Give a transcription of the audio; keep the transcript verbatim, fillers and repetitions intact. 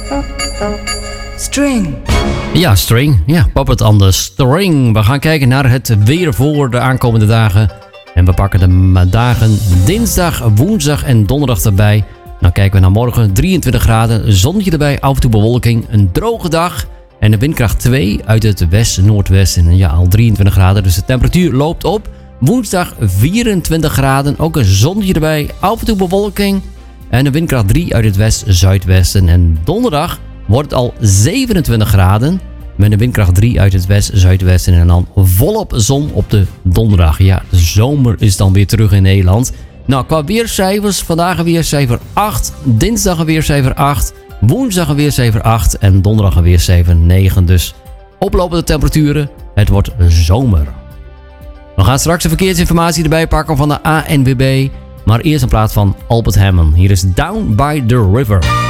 String. Ja, String. Ja, Puppet on the String. We gaan kijken naar het weer voor de aankomende dagen. En we pakken de dagen dinsdag, woensdag en donderdag erbij. Dan kijken we naar morgen. drieëntwintig graden, zonnetje erbij, af en toe bewolking. Een droge dag. En de windkracht twee uit het west-noordwesten. En ja, al drieëntwintig graden, dus de temperatuur loopt op. Woensdag vierentwintig graden, ook een zonnetje erbij, af en toe bewolking. En de windkracht drie uit het west-zuidwesten. En donderdag wordt het al zevenentwintig graden. Met een windkracht drie uit het west-zuidwesten. En dan volop zon op de donderdag. Ja, de zomer is dan weer terug in Nederland. Nou, qua weercijfers. Vandaag een weercijfer acht. Dinsdag een weercijfer acht. Woensdag een weercijfer acht. En donderdag een weercijfer negen. Dus oplopende temperaturen. Het wordt zomer. We gaan straks de verkeersinformatie erbij pakken van de A N W B. Maar eerst een plaat van Albert Hammond. Hier is Down by the River.